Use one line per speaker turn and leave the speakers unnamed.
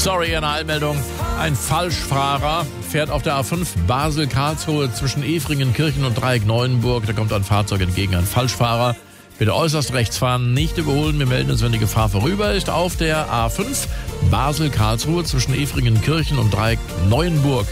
Sorry, eine Eilmeldung. Ein Falschfahrer fährt auf der A5 Basel-Karlsruhe zwischen Efringen-Kirchen und Dreieck-Neuenburg. Da kommt ein Fahrzeug entgegen, ein Falschfahrer. Bitte äußerst rechts fahren, nicht überholen. Wir melden uns, wenn die Gefahr vorüber ist. Auf der A5 Basel-Karlsruhe zwischen Efringen-Kirchen und Dreieck-Neuenburg.